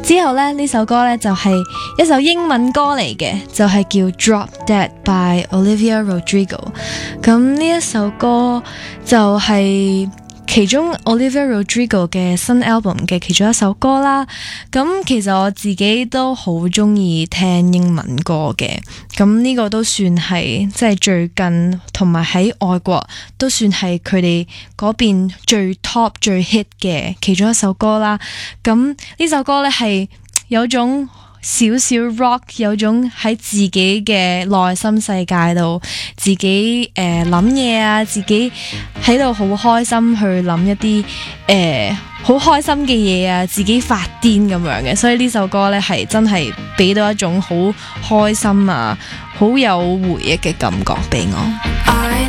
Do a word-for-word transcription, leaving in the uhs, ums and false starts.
之後咧，呢首歌咧就係一首英文歌嚟嘅，就係叫 Drop Dead by Olivia Rodrigo。咁呢一首歌就係其中 Olivia Rodrigo 嘅新 album 嘅其中一首歌啦。咁其實我自己都好中意聽英文歌嘅，咁呢個都算係即係最近同埋喺外國都算係佢哋嗰邊最 top 最 hit 嘅其中一首歌啦。咁呢首歌呢係有種少少 rock， 有種喺自己嘅內心世界度，自己誒諗嘢啊，自己喺度好開心去諗一啲誒好開心嘅嘢啊，自己發癲咁樣嘅，所以呢首歌呢係真係俾到一種好開心啊，好有回憶嘅感覺俾我。